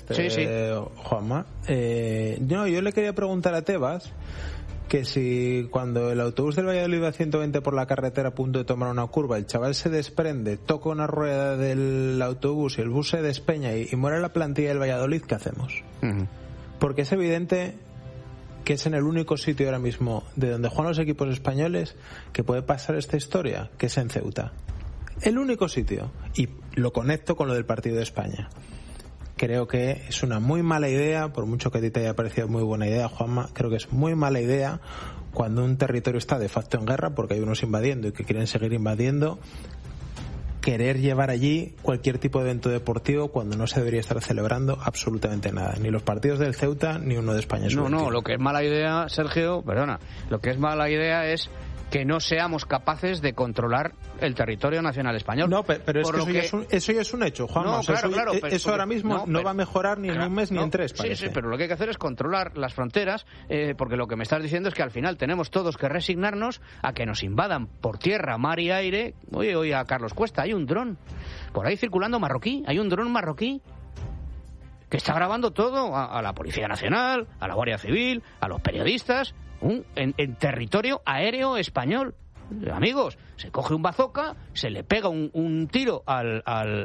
Juanma. Yo le quería preguntar a Tebas que si cuando el autobús del Valladolid va a 120 por la carretera a punto de tomar una curva, el chaval se desprende, toca una rueda del autobús y el bus se despeña y muere la plantilla del Valladolid, ¿qué hacemos? Porque es evidente que es en el único sitio ahora mismo de donde juegan los equipos españoles que puede pasar esta historia, que es en Ceuta. El único sitio. Y lo conecto con lo del partido de España. Creo que es una muy mala idea, por mucho que a ti te haya parecido muy buena idea, Juanma, creo que es muy mala idea cuando un territorio está de facto en guerra, porque hay unos invadiendo y que quieren seguir invadiendo, querer llevar allí cualquier tipo de evento deportivo cuando no se debería estar celebrando absolutamente nada, ni los partidos del Ceuta ni uno de España. No, lo que es mala idea, Sergio, lo que es mala idea es que no seamos capaces de controlar el territorio nacional español. No, pero es que eso ya es un hecho, Juan. No, claro, eso ahora mismo no va a mejorar ni en un mes ni en tres, parece. Sí, pero lo que hay que hacer es controlar las fronteras, porque lo que me estás diciendo es que al final tenemos todos que resignarnos a que nos invadan por tierra, mar y aire. Oye, a Carlos Cuesta, hay un dron por ahí circulando marroquí, hay un dron marroquí que está grabando todo a la Policía Nacional, a la Guardia Civil, a los periodistas, en territorio aéreo español. Amigos, se coge un bazooka, se le pega un tiro al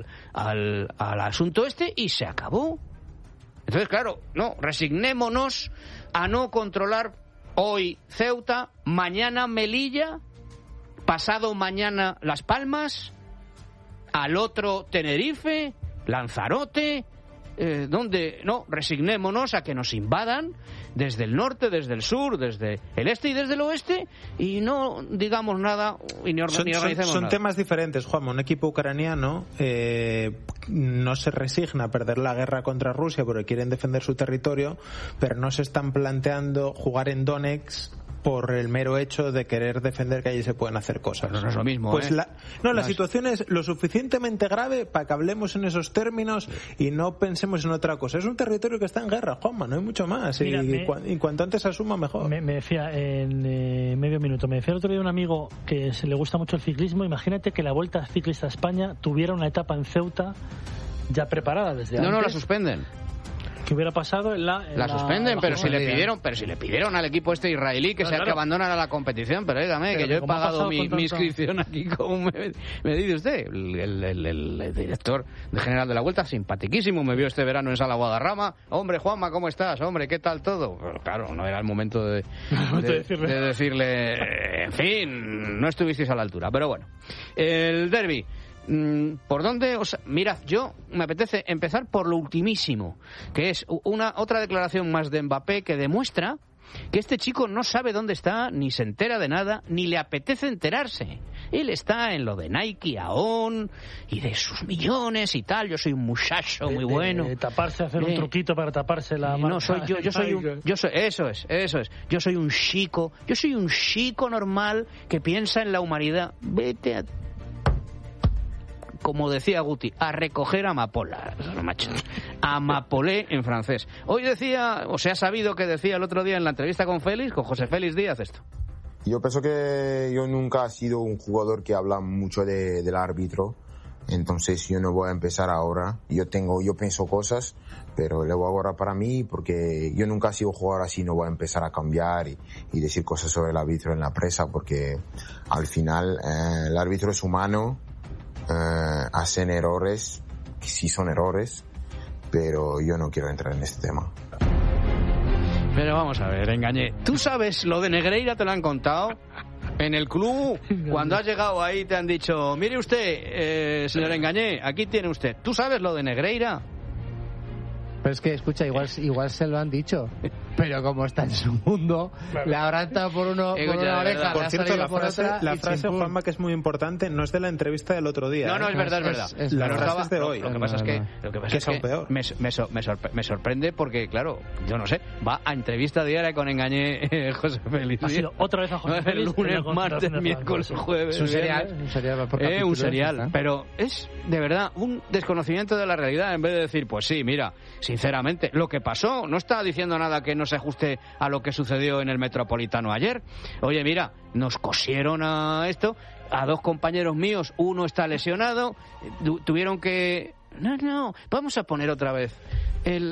asunto este y se acabó. Entonces, claro, resignémonos a no controlar hoy Ceuta, mañana Melilla, pasado mañana Las Palmas, al otro Tenerife, Lanzarote. Resignémonos a que nos invadan desde el norte, desde el sur, desde el este y desde el oeste, y no digamos nada y ni organicemos nada. Son temas diferentes, Juanma. Un equipo ucraniano no se resigna a perder la guerra contra Rusia porque quieren defender su territorio, pero no se están planteando jugar en Donetsk por el mero hecho de querer defender que allí se pueden hacer cosas. No es lo mismo, pues la situación es lo suficientemente grave para que hablemos en esos términos y no pensemos en otra cosa. Es un territorio que está en guerra, Juanma, no hay mucho más. Mira, y cuanto antes se asuma, mejor. Me decía en medio minuto, me decía el otro día un amigo que le gusta mucho el ciclismo. Imagínate que la Vuelta Ciclista a España tuviera una etapa en Ceuta ya preparada desde antes. No, la suspenden. ¿Qué hubiera pasado la suspenden, pero si le pidieron al equipo israelí que que abandonara la competición, pero dígame que yo he pagado mi inscripción aquí, como me dice usted, el director general de la Vuelta, simpaticísimo, me vio este verano en Sala Guadarrama. Hombre, Juanma, ¿cómo estás? Hombre, ¿qué tal todo? Pero claro, no era el momento de decirle, en fin, no estuvisteis a la altura, pero bueno. El derbi. ¿Por dónde? Mirad, yo me apetece empezar por lo ultimísimo, que es otra declaración más de Mbappé que demuestra que este chico no sabe dónde está, ni se entera de nada, ni le apetece enterarse. Él está en lo de Nike, AON y de sus millones y tal. Yo soy un muchacho muy bueno. Taparse, hacer un truquito para taparse la mano. No, eso es. Yo soy un chico normal que piensa en la humanidad. Vete a... Como decía Guti, a recoger amapola, macho. Amapolé en francés. Hoy decía, o se ha sabido que decía el otro día en la entrevista con José Félix Díaz, esto. Yo pienso que yo nunca he sido un jugador que habla mucho del árbitro, entonces yo no voy a empezar ahora. Yo pienso cosas, pero le voy a guardar para mí porque yo nunca he sido jugador así, no voy a empezar a cambiar y decir cosas sobre el árbitro en la prensa porque al final el árbitro es humano. Hacen errores, que sí son errores, pero yo no quiero entrar en este tema. Pero vamos a ver, Engañé. ¿Tú sabes lo de Negreira? ¿Te lo han contado? En el club, cuando has llegado ahí te han dicho, mire usted, señor Engañé, aquí tiene usted. ¿Tú sabes lo de Negreira? Pero es que, escucha, igual se lo han dicho. Pero como está en su mundo, le habrán dado por una oreja. Por cierto, la frase, Juanma, que es muy importante, no es de la entrevista del otro día. No, es verdad. La frase es de hoy. Lo que pasa es que peor. Me sorprende porque, claro, yo no sé, va a entrevista diaria con Engañé José Félix. Ha sido otra vez a José Félix. El lunes, martes, miércoles, jueves. Un serial. Pero es, de verdad, un desconocimiento de la realidad. En vez de decir, pues sí, mira, sinceramente, lo que pasó, no está diciendo nada que no se ajuste a lo que sucedió en el Metropolitano ayer. Oye, mira, nos cosieron a esto, a dos compañeros míos, uno está lesionado, tuvieron que... No, vamos a poner otra vez